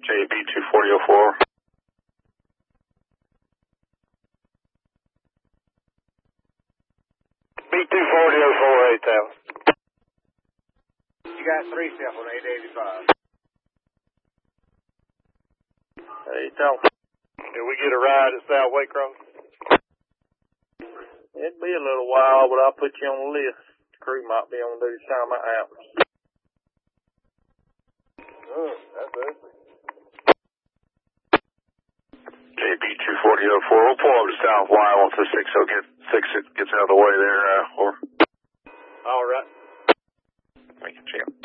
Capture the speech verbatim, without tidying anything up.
J B two forty oh four. B two forty oh four, eight thousand. You got three step on eight eighty-five. eight thousand. Did we get a ride at South Waycross? It'd be a little while, but I'll put you on the list. The crew might be on duty time my hours. Oh, that's it. J B two forty oh four. We'll pull up to South Y once the six oh get, six it gets out of the way there, uh, or. All right. Thank you, Jim.